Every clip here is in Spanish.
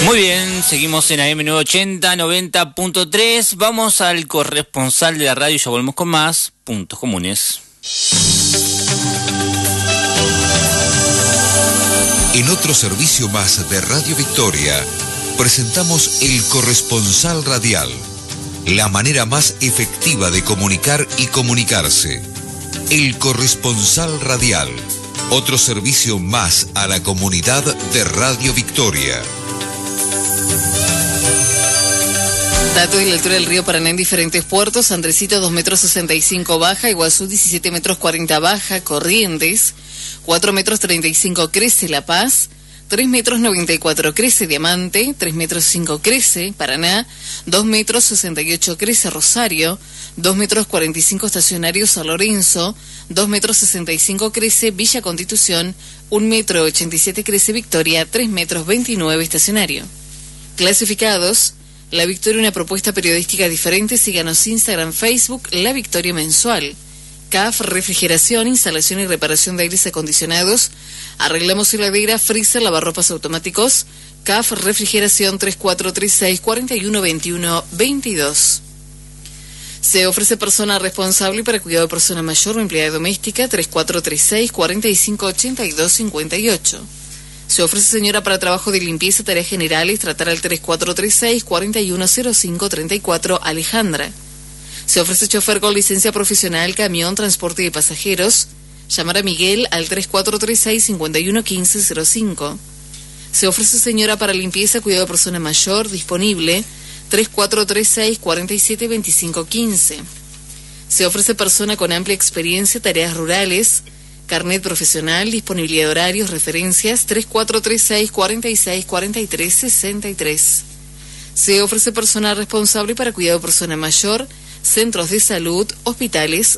Muy bien, seguimos en AM980, 90.3. Vamos al corresponsal de la radio y ya volvemos con más puntos comunes. En otro servicio más de Radio Victoria, presentamos el corresponsal radial, la manera más efectiva de comunicar y comunicarse. El corresponsal radial, otro servicio más a la comunidad de Radio Victoria. Dato de la altura del río Paraná en diferentes puertos: Andresito 2,65 metros baja, Iguazú 17,40 metros baja, Corrientes 4,35 metros crece La Paz, 3,94 metros crece Diamante, 3,05 metros crece Paraná, 2,68 metros crece Rosario, 2,45 metros estacionario San Lorenzo, 2,65 metros crece Villa Constitución, 1,87 metros crece Victoria, 3,29 metros estacionario. Clasificados: La Victoria, una propuesta periodística diferente. Síganos Instagram, Facebook, La Victoria Mensual. CAF, refrigeración, instalación y reparación de aires acondicionados. Arreglamos heladera, freezer, lavarropas automáticos. CAF, refrigeración 3436-4121-22. Se ofrece persona responsable para cuidado de persona mayor o empleada doméstica, 3436-4582-58. Se ofrece señora para trabajo de limpieza, tareas generales, tratar al 3436-410534 Alejandra. Se ofrece chofer con licencia profesional, camión, transporte de pasajeros. Llamar a Miguel al 3436-511505. Se ofrece señora para limpieza, cuidado de persona mayor, disponible, 3436-472515. Se ofrece persona con amplia experiencia, tareas rurales, carnet profesional, disponibilidad de horarios, referencias, 3436-464363. Se ofrece personal responsable para cuidado de persona mayor, centros de salud, hospitales,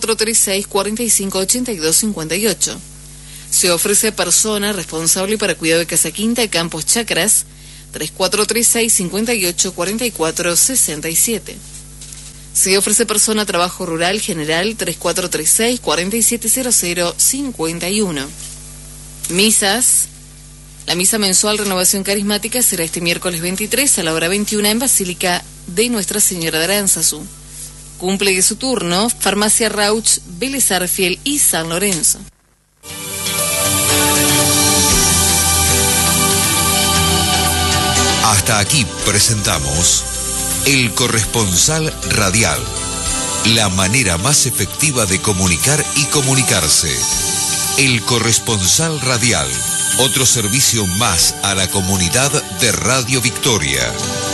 3436-458258. Se ofrece persona responsable para cuidado de casa quinta y campos chacras, 3436-584467. Se ofrece persona trabajo rural general, 3436-470051. Misas. La misa mensual Renovación Carismática será este miércoles 23 a la hora 21 en Basílica de Nuestra Señora de Aránzazu. Cumple de su turno Farmacia Rauch, Vélez Arfiel y San Lorenzo. Hasta aquí presentamos el corresponsal radial, la manera más efectiva de comunicar y comunicarse. El corresponsal radial, otro servicio más a la comunidad de Radio Victoria.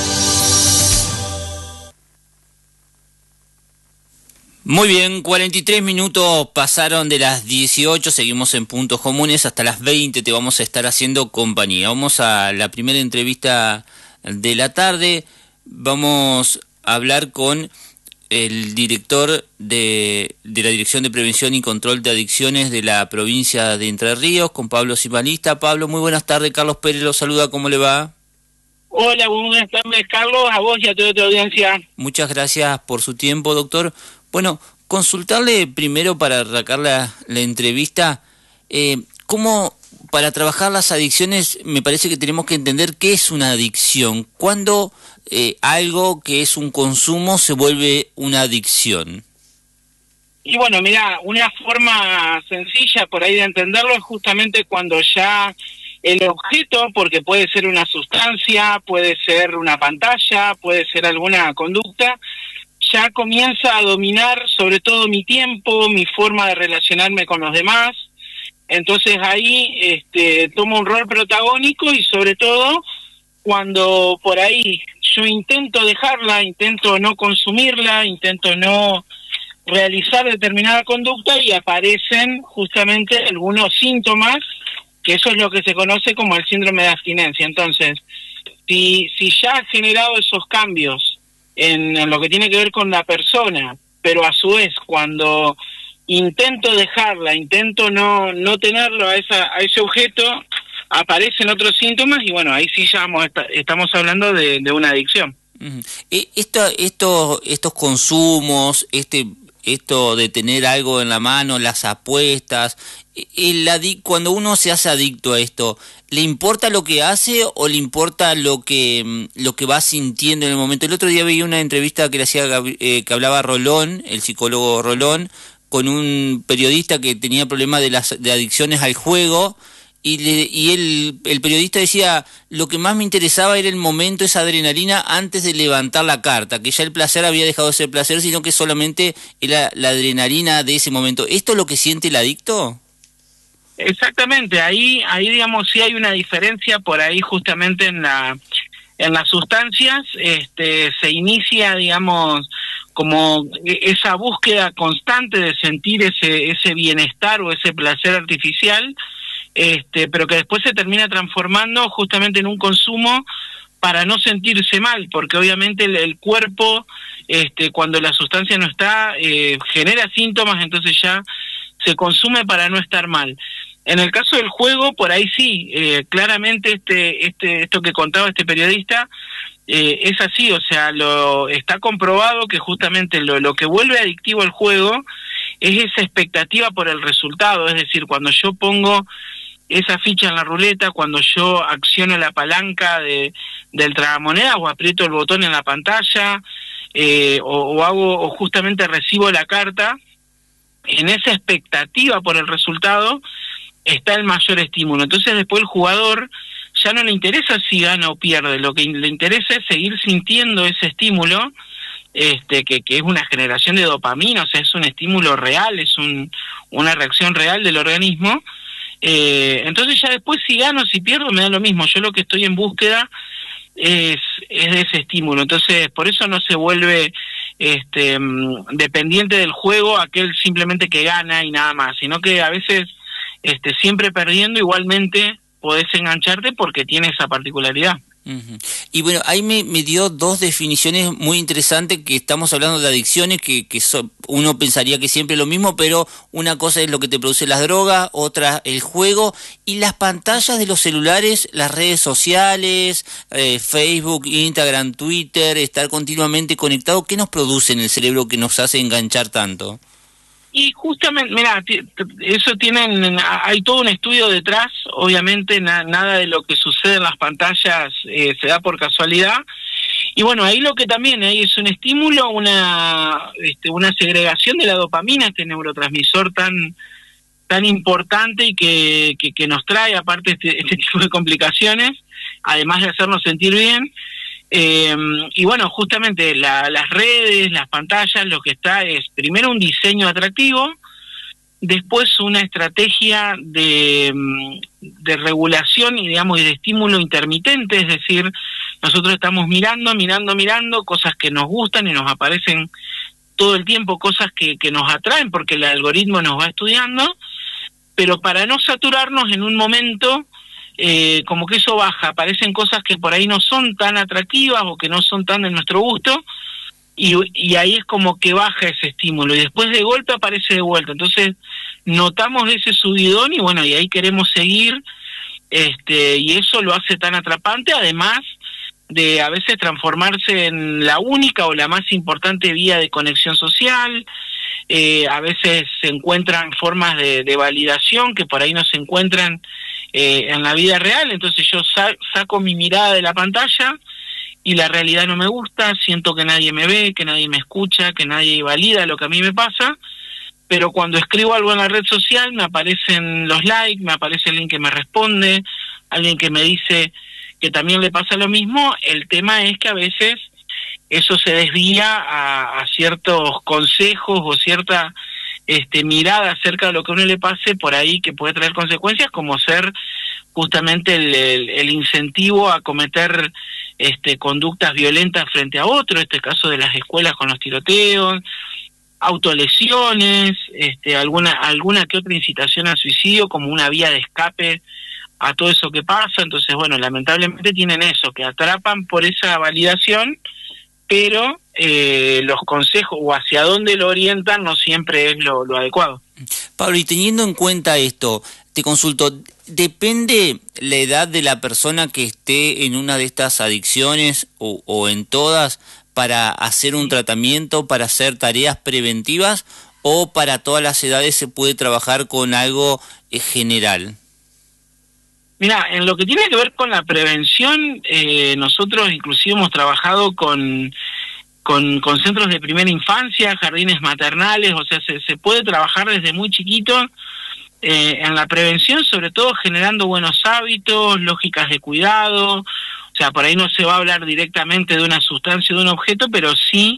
Muy bien, 43 minutos pasaron de las 18, seguimos en puntos comunes, hasta las 20 te vamos a estar haciendo compañía. Vamos a la primera entrevista de la tarde, vamos a hablar con el director de la Dirección de Prevención y Control de Adicciones de la provincia de Entre Ríos, con Pablo Simalista. Pablo, muy buenas tardes, Carlos Pérez lo saluda, ¿cómo le va? Hola, buenas tardes, Carlos, a vos y a toda tu audiencia. Muchas gracias por su tiempo, doctor. Bueno, consultarle primero para arrancar la entrevista, ¿cómo para trabajar las adicciones me parece que tenemos que entender qué es una adicción? ¿Cuándo algo que es un consumo se vuelve una adicción? Y bueno, mira, una forma sencilla por ahí de entenderlo es justamente cuando ya el objeto, porque puede ser una sustancia, puede ser una pantalla, puede ser alguna conducta, ya comienza a dominar sobre todo mi tiempo, mi forma de relacionarme con los demás. Entonces ahí tomo un rol protagónico y sobre todo cuando por ahí yo intento dejarla, intento no consumirla, intento no realizar determinada conducta y aparecen justamente algunos síntomas, que eso es lo que se conoce como el síndrome de abstinencia. Entonces, si ya ha generado esos cambios en lo que tiene que ver con la persona, pero a su vez cuando intento dejarla, intento no tenerlo a ese objeto, aparecen otros síntomas y bueno, ahí sí ya estamos hablando de una adicción. Estos consumos, esto de tener algo en la mano, las apuestas, cuando uno se hace adicto a esto, ¿le importa lo que hace o le importa lo que va sintiendo en el momento? El otro día veía una entrevista que le hacía que hablaba Rolón, el psicólogo Rolón, con un periodista que tenía problemas de adicciones al juego, y el periodista decía, lo que más me interesaba era el momento, esa adrenalina antes de levantar la carta, que ya el placer había dejado de ser placer, sino que solamente era la adrenalina de ese momento. ¿Esto es lo que siente el adicto? Exactamente, ahí digamos sí hay una diferencia por ahí justamente en las sustancias, se inicia digamos como esa búsqueda constante de sentir ese bienestar o ese placer artificial, pero que después se termina transformando justamente en un consumo para no sentirse mal, porque obviamente el cuerpo, cuando la sustancia no está, genera síntomas, entonces ya se consume para no estar mal. En el caso del juego, por ahí sí, claramente esto que contaba este periodista, es así, o sea, está comprobado que justamente lo que vuelve adictivo al juego es esa expectativa por el resultado, es decir, cuando yo pongo esa ficha en la ruleta, cuando yo acciono la palanca del tragamonedas o aprieto el botón en la pantalla, o justamente recibo la carta, en esa expectativa por el resultado está el mayor estímulo. Entonces después el jugador ya no le interesa si gana o pierde, lo que le interesa es seguir sintiendo ese estímulo, que es una generación de dopamina, o sea, es un estímulo real, es una reacción real del organismo. Entonces ya después si gano o si pierdo me da lo mismo, yo lo que estoy en búsqueda es de ese estímulo, entonces por eso no se vuelve dependiente del juego aquel simplemente que gana y nada más, sino que a veces siempre perdiendo igualmente podés engancharte porque tiene esa particularidad. Uh-huh. Y bueno, ahí me dio dos definiciones muy interesantes, que estamos hablando de adicciones, que uno pensaría que siempre es lo mismo, pero una cosa es lo que te produce las drogas, otra el juego, y las pantallas de los celulares, las redes sociales, Facebook, Instagram, Twitter, estar continuamente conectado, ¿qué nos produce en el cerebro que nos hace enganchar tanto? Y justamente, mira, hay todo un estudio detrás, obviamente nada de lo que sucede en las pantallas se da por casualidad, y bueno, ahí lo que también hay es un estímulo, una segregación de la dopamina, este neurotransmisor tan importante y que nos trae aparte este tipo de complicaciones, además de hacernos sentir bien. Y bueno, justamente las redes, las pantallas, lo que está es primero un diseño atractivo, después una estrategia de regulación y digamos de estímulo intermitente, es decir, nosotros estamos mirando cosas que nos gustan y nos aparecen todo el tiempo, cosas que nos atraen porque el algoritmo nos va estudiando, pero para no saturarnos en un momento como que eso baja, aparecen cosas que por ahí no son tan atractivas o que no son tan de nuestro gusto, y ahí es como que baja ese estímulo y después de golpe aparece de vuelta, entonces notamos ese subidón y bueno, y ahí queremos seguir, y eso lo hace tan atrapante, además de a veces transformarse en la única o la más importante vía de conexión social. A veces se encuentran formas de validación que por ahí no se encuentran en la vida real, entonces yo saco mi mirada de la pantalla y la realidad no me gusta, siento que nadie me ve, que nadie me escucha, que nadie valida lo que a mí me pasa, pero cuando escribo algo en la red social me aparecen los likes, me aparece alguien que me responde, alguien que me dice que también le pasa lo mismo. El tema es que a veces eso se desvía a ciertos consejos o cierta mirada acerca de lo que a uno le pase por ahí, que puede traer consecuencias como ser justamente el incentivo a cometer conductas violentas frente a otro, este caso de las escuelas con los tiroteos, autolesiones, alguna que otra incitación al suicidio como una vía de escape a todo eso que pasa. Entonces bueno, lamentablemente tienen eso, que atrapan por esa validación, pero los consejos o hacia dónde lo orientan no siempre es lo adecuado. Pablo, y teniendo en cuenta esto, te consulto, ¿depende la edad de la persona que esté en una de estas adicciones o en todas para hacer un tratamiento, para hacer tareas preventivas, o para todas las edades se puede trabajar con algo general? Mira, en lo que tiene que ver con la prevención, nosotros inclusive hemos trabajado con centros de primera infancia, jardines maternales, o sea, se puede trabajar desde muy chiquito en la prevención, sobre todo generando buenos hábitos, lógicas de cuidado. O sea, por ahí no se va a hablar directamente de una sustancia o de un objeto, pero sí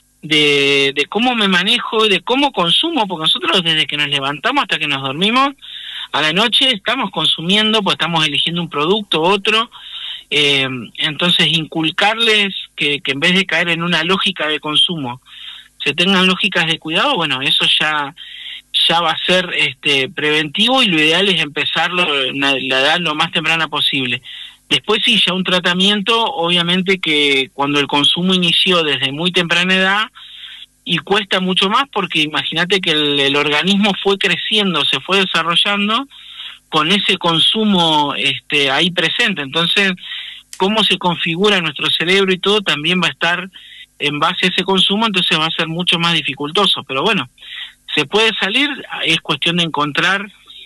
de cómo me manejo y de cómo consumo, porque nosotros desde que nos levantamos hasta que nos dormimos, a la noche estamos consumiendo, pues estamos eligiendo un producto u otro. Entonces inculcarles que en vez de caer en una lógica de consumo se tengan lógicas de cuidado, bueno, eso ya va a ser preventivo, y lo ideal es empezarlo en la edad lo más temprana posible. Después sí, ya un tratamiento, obviamente que cuando el consumo inició desde muy temprana edad, y cuesta mucho más porque imagínate que el organismo fue creciendo, se fue desarrollando con ese consumo ahí presente. Entonces, cómo se configura nuestro cerebro y todo también va a estar en base a ese consumo, entonces va a ser mucho más dificultoso. Pero bueno, se puede salir, es cuestión de encontrar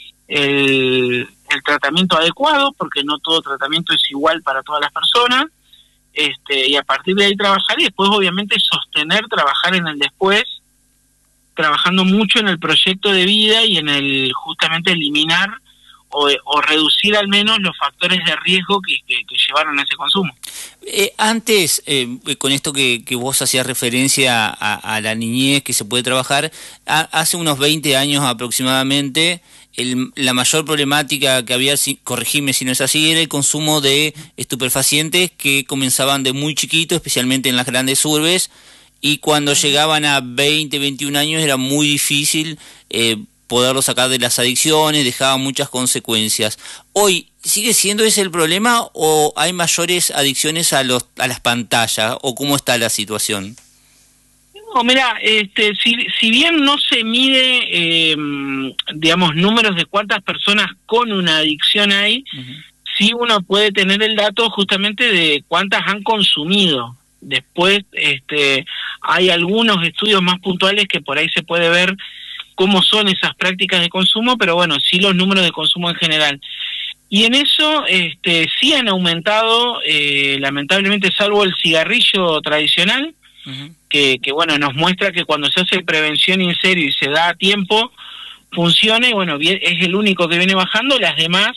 el tratamiento adecuado, porque no todo tratamiento es igual para todas las personas, y a partir de ahí trabajar, y después obviamente sostener, trabajar en el después, trabajando mucho en el proyecto de vida y en el justamente eliminar o reducir al menos los factores de riesgo que llevaron a ese consumo. Antes, con esto que vos hacías referencia a la niñez que se puede trabajar, hace unos 20 años aproximadamente, la mayor problemática que había, corregime si no es así, era el consumo de estupefacientes que comenzaban de muy chiquito, especialmente en las grandes urbes, y cuando llegaban a 20, 21 años era muy difícil poderlo sacar de las adicciones, dejaba muchas consecuencias. Hoy, ¿sigue siendo ese el problema o hay mayores adicciones a las pantallas, o cómo está la situación? No, mira, si bien no se mide, digamos, números de cuántas personas con una adicción hay, sí uno puede tener el dato justamente de cuántas han consumido. Después, hay algunos estudios más puntuales que por ahí se puede ver cómo son esas prácticas de consumo, pero bueno, sí los números de consumo en general. Y en eso sí han aumentado, lamentablemente, salvo el cigarrillo tradicional, que bueno, nos muestra que cuando se hace prevención en serio y se da a tiempo, funciona, y bueno, es el único que viene bajando. Las demás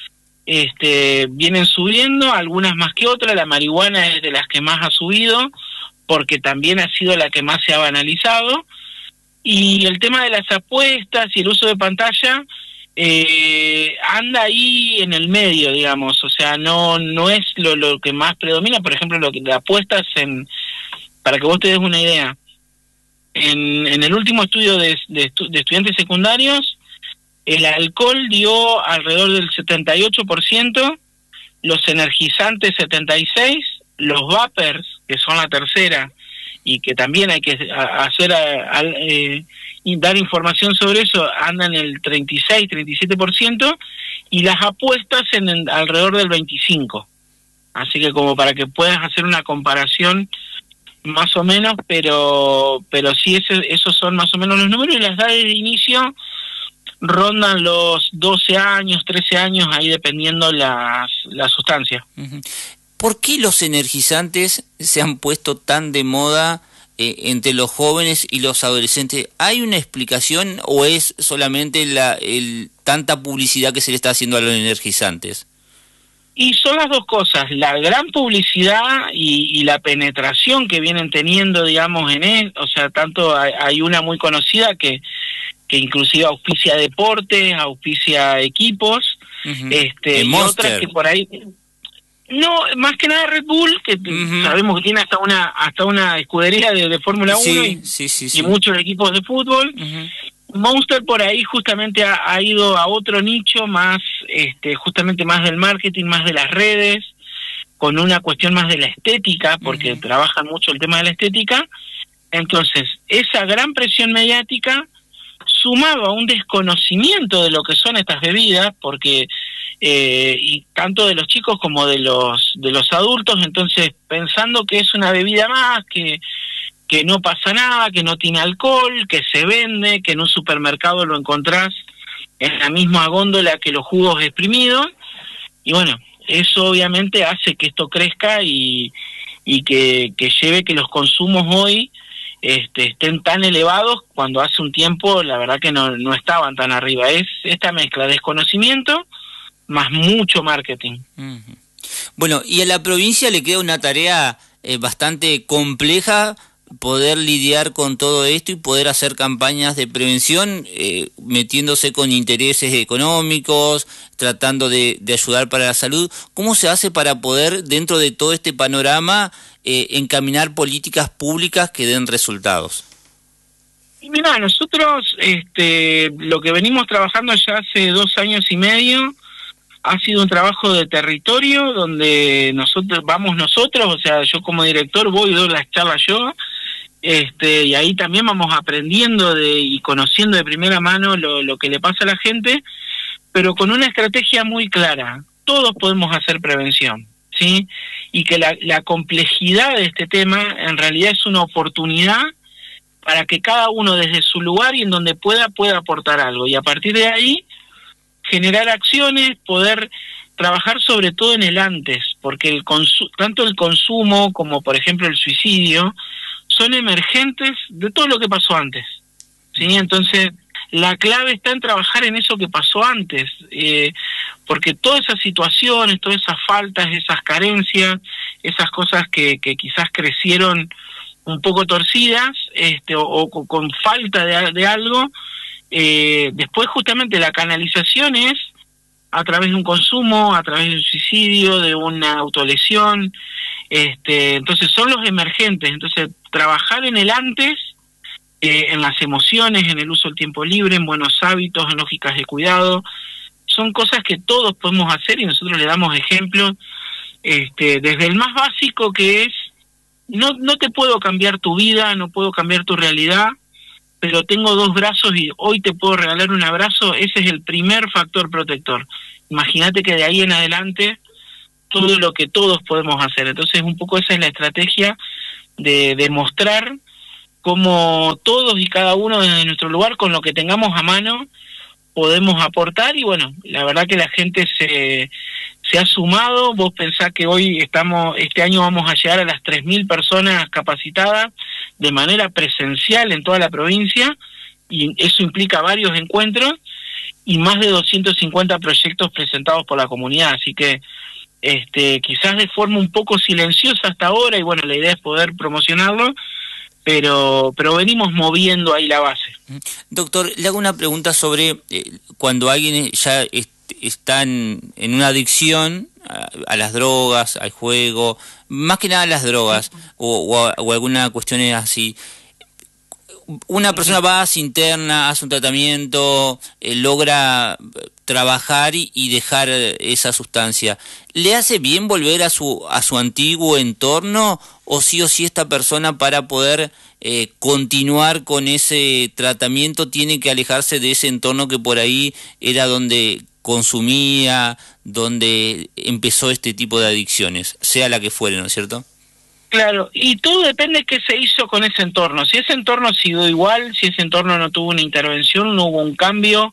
vienen subiendo, algunas más que otras. La marihuana es de las que más ha subido, porque también ha sido la que más se ha banalizado. Y el tema de las apuestas y el uso de pantalla anda ahí en el medio, digamos. O sea, no es lo que más predomina. Por ejemplo, lo que apuestas para que vos te des una idea, en el último estudio de estudiantes secundarios, el alcohol dio alrededor del 78%, los energizantes 76%, los vapers, que son la tercera, y que también hay que hacer y dar información sobre eso, andan en el 36-37%, y las apuestas en alrededor del 25%. Así que como para que puedas hacer una comparación más o menos, pero sí esos son más o menos los números, y las edades de inicio rondan los 12 años, 13 años, ahí dependiendo la sustancia. ¿Por qué los energizantes se han puesto tan de moda entre los jóvenes y los adolescentes? ¿Hay una explicación o es solamente tanta publicidad que se le está haciendo a los energizantes? Y son las dos cosas, la gran publicidad y la penetración que vienen teniendo, digamos, en él. O sea, tanto hay una muy conocida que inclusive auspicia deportes, auspicia equipos, y otras que por ahí... No, más que nada Red Bull, que sabemos que tiene hasta una escudería de Fórmula 1 y muchos equipos de fútbol. Monster por ahí justamente ha ido a otro nicho más, justamente más del marketing, más de las redes, con una cuestión más de la estética, porque trabajan mucho el tema de la estética. Entonces, esa gran presión mediática, sumado a un desconocimiento de lo que son estas bebidas, porque y tanto de los chicos como de los adultos. Entonces, pensando que es una bebida más, que no pasa nada, que no tiene alcohol, que se vende, que en un supermercado lo encontrás en la misma góndola que los jugos exprimidos, y bueno, eso obviamente hace que esto crezca y que lleve que los consumos hoy estén tan elevados, cuando hace un tiempo la verdad que no estaban tan arriba. Es esta mezcla, desconocimiento más mucho marketing. Bueno, y a la provincia le queda una tarea bastante compleja, poder lidiar con todo esto y poder hacer campañas de prevención, metiéndose con intereses económicos, tratando de ayudar para la salud. ¿Cómo se hace para poder, dentro de todo este panorama, encaminar políticas públicas que den resultados? Y mira, nosotros lo que venimos trabajando ya hace 2 años y medio ha sido un trabajo de territorio, donde vamos nosotros, o sea, yo como director voy y doy las charlas yo, y ahí también vamos aprendiendo y conociendo de primera mano lo que le pasa a la gente, pero con una estrategia muy clara. Todos podemos hacer prevención, ¿sí? Y que la complejidad de este tema en realidad es una oportunidad para que cada uno desde su lugar y en donde pueda aportar algo, y a partir de ahí generar acciones, poder trabajar sobre todo en el antes, porque tanto el consumo como por ejemplo el suicidio son emergentes de todo lo que pasó antes, ¿sí? Entonces la clave está en trabajar en eso que pasó antes, porque todas esas situaciones, todas esas faltas, esas carencias, esas cosas que quizás crecieron un poco torcidas, o con falta de algo, después justamente la canalización es a través de un consumo, a través de un suicidio, de una autolesión, entonces son los emergentes. Entonces trabajar en el antes, en las emociones, en el uso del tiempo libre, en buenos hábitos, en lógicas de cuidado, son cosas que todos podemos hacer y nosotros le damos ejemplo, desde el más básico, que es no te puedo cambiar tu vida, no puedo cambiar tu realidad, pero tengo 2 brazos y hoy te puedo regalar un abrazo. Ese es el primer factor protector. Imagínate que de ahí en adelante todo lo que todos podemos hacer. Entonces un poco esa es la estrategia, de demostrar cómo todos y cada uno desde nuestro lugar, con lo que tengamos a mano, podemos aportar. Y bueno, la verdad que la gente se ha sumado. Vos pensás que hoy este año vamos a llegar a las 3.000 personas capacitadas de manera presencial en toda la provincia, y eso implica varios encuentros y más de 250 proyectos presentados por la comunidad. Así que quizás de forma un poco silenciosa hasta ahora, y bueno, la idea es poder promocionarlo, pero venimos moviendo ahí la base. Doctor, le hago una pregunta sobre cuando alguien ya está en una adicción a las drogas, al juego, más que nada a las drogas, o alguna cuestión así. Una persona va, se interna, hace un tratamiento, logra trabajar y dejar esa sustancia. ¿Le hace bien volver a su antiguo entorno, o sí esta persona, para poder continuar con ese tratamiento, tiene que alejarse de ese entorno que por ahí era donde consumía, donde empezó este tipo de adicciones, sea la que fuere, ¿no es cierto? Claro, y todo depende de qué se hizo con ese entorno. Si ese entorno siguió igual, si ese entorno no tuvo una intervención, no hubo un cambio,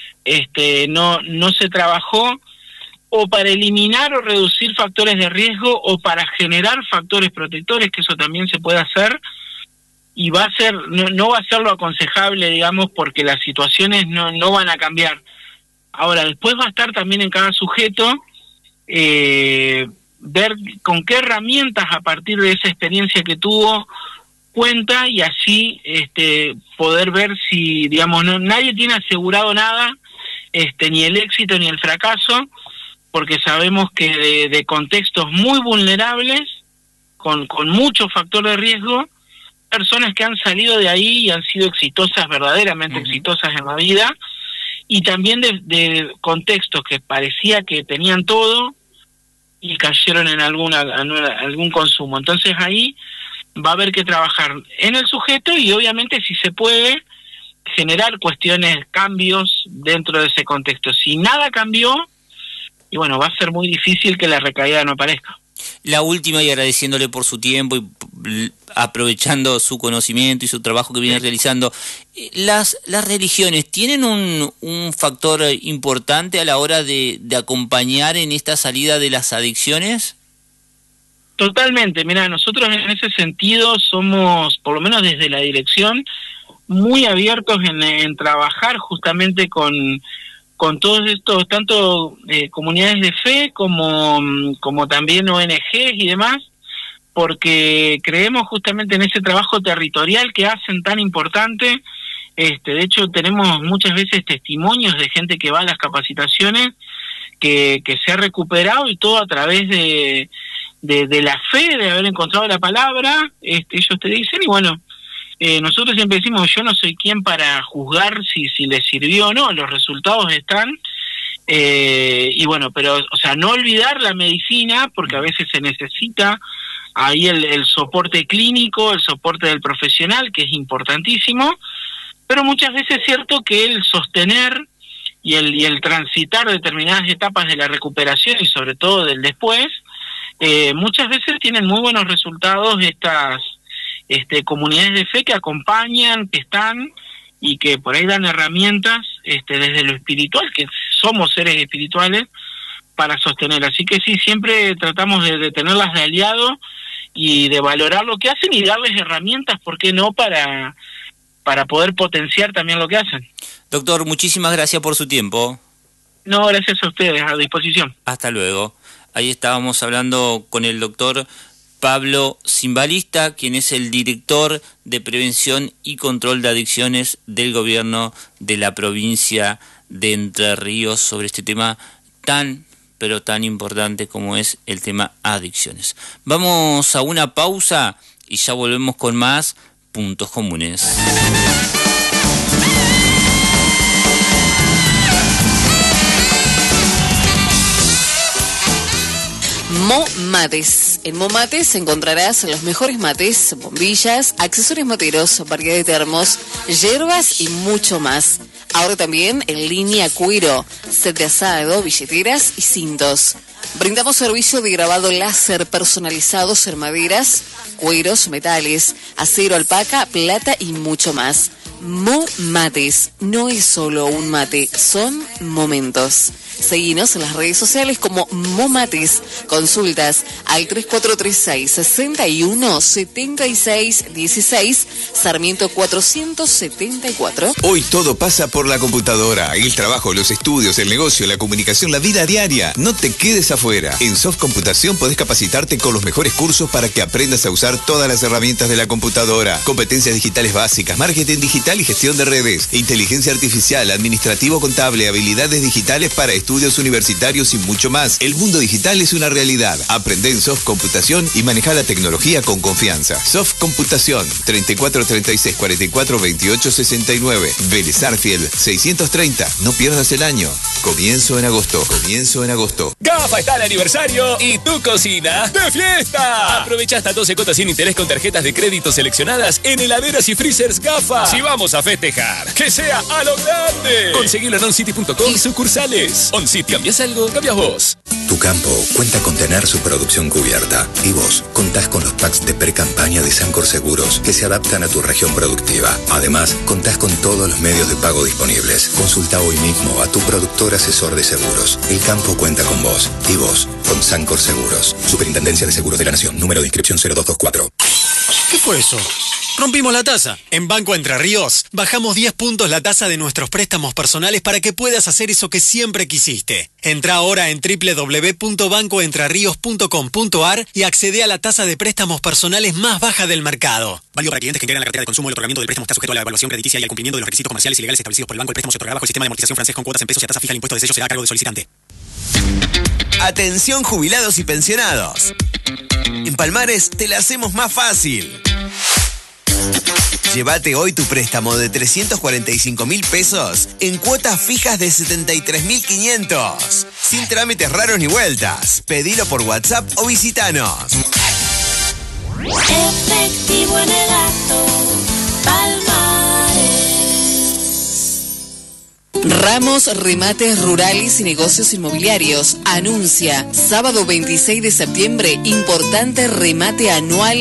no se trabajó, o para eliminar o reducir factores de riesgo, o para generar factores protectores, que eso también se puede hacer, y va a ser, no va a ser lo aconsejable, digamos, porque las situaciones no van a cambiar. Ahora, después va a estar también en cada sujeto ver con qué herramientas, a partir de esa experiencia que tuvo, cuenta, y así poder ver si, digamos, nadie tiene asegurado nada, ni el éxito ni el fracaso, porque sabemos que de contextos muy vulnerables, con mucho factor de riesgo, personas que han salido de ahí y han sido exitosas, verdaderamente exitosas en la vida, y también de contextos que parecía que tenían todo y cayeron en algún consumo. Entonces ahí va a haber que trabajar en el sujeto, y obviamente, si se puede, generar cambios dentro de ese contexto. Si nada cambió, bueno, va a ser muy difícil que la recaída no aparezca. La última, y agradeciéndole por su tiempo y aprovechando su conocimiento y su trabajo que viene realizando, ¿las religiones tienen un factor importante a la hora de acompañar en esta salida de las adicciones? Totalmente, mira, nosotros en ese sentido somos, por lo menos desde la dirección, muy abiertos en trabajar justamente con todos estos, tanto comunidades de fe como también ONGs y demás, porque creemos justamente en ese trabajo territorial que hacen tan importante. De hecho, tenemos muchas veces testimonios de gente que va a las capacitaciones, que se ha recuperado, y todo a través de la fe, de haber encontrado la palabra. Ellos te dicen, y bueno, nosotros siempre decimos, yo no soy quien para juzgar si les sirvió o no, los resultados están, y bueno, pero, o sea, no olvidar la medicina, porque a veces se necesita ahí el soporte clínico, el soporte del profesional, que es importantísimo, pero muchas veces es cierto que el sostener y el transitar determinadas etapas de la recuperación, y sobre todo del después, muchas veces tienen muy buenos resultados estas comunidades de fe que acompañan, que están, y que por ahí dan herramientas desde lo espiritual, que somos seres espirituales, para sostener. Así que sí, siempre tratamos de tenerlas de aliado y de valorar lo que hacen y darles herramientas, ¿por qué no?, para poder potenciar también lo que hacen. Doctor, muchísimas gracias por su tiempo. No, gracias a ustedes, a disposición. Hasta luego. Ahí estábamos hablando con el doctor Pablo Cimbalista, quien es el director de Prevención y Control de Adicciones del gobierno de la provincia de Entre Ríos, sobre este tema tan, pero tan importante como es el tema adicciones. Vamos a una pausa y ya volvemos con más Puntos Comunes. Momates. En Momates encontrarás los mejores mates, bombillas, accesorios materos, variedad de termos, hierbas y mucho más. Ahora también en línea cuero, set de asado, billeteras y cintos. Brindamos servicio de grabado láser personalizados en maderas, cueros, metales, acero, alpaca, plata y mucho más. Momates. No es solo un mate, son momentos. Seguinos en las redes sociales como Momates. Consultas al 3436-617616, Sarmiento 474. Hoy todo pasa por la computadora. El trabajo, los estudios, el negocio, la comunicación, la vida diaria. No te quedes afuera. En Soft Computación podés capacitarte con los mejores cursos para que aprendas a usar todas las herramientas de la computadora. Competencias digitales básicas, marketing digital y gestión de redes, inteligencia artificial, administrativo contable, habilidades digitales para estudios universitarios y mucho más. El mundo digital es una realidad. Aprende en Soft Computación y maneja la tecnología con confianza. Soft Computación, 34 36 44 28 69. Vélez Arfield, 630. No pierdas el año. Comienzo en agosto. GAFA está de aniversario y tu cocina de fiesta. Aprovecha hasta 12 cuotas sin interés con tarjetas de crédito seleccionadas en heladeras y freezers GAFA. Si vamos a festejar, que sea a lo grande. Conseguilo en oncity.com y sucursales. OnCity, ¿cambias algo? Cambias vos. Tu campo cuenta con tener su producción cubierta. Y vos contás con los packs de pre-campaña de Sancor Seguros que se adaptan a tu región productiva. Además, contás con todos los medios de pago disponibles. Consulta hoy mismo a tu productor asesor de seguros. El campo cuenta con vos. Y vos con Sancor Seguros. Superintendencia de Seguros de la Nación. Número de inscripción 0224. ¿Qué fue eso? Rompimos la tasa. En Banco Entre Ríos bajamos 10 puntos la tasa de nuestros préstamos personales para que puedas hacer eso que siempre quisiste. Entra ahora en www.bancoentrerrios.com.ar y accede a la tasa de préstamos personales más baja del mercado. Válido para clientes que integran la cartera de consumo. El otorgamiento del préstamo está sujeto a la evaluación crediticia y al cumplimiento de los requisitos comerciales y legales establecidos por el banco. El préstamo se otorgará bajo el sistema de amortización francés con cuotas en pesos y a tasa fija. El impuesto de sello será a cargo del solicitante. Atención jubilados y pensionados. En Palmares te la hacemos más fácil. Llévate hoy tu préstamo de 345.000 pesos en cuotas fijas de 73.500. Sin trámites raros ni vueltas. Pedilo por WhatsApp o visitanos. Efectivo en el acto, Palmares. Ramos Remates Rurales y Negocios Inmobiliarios anuncia sábado 26 de septiembre importante remate anual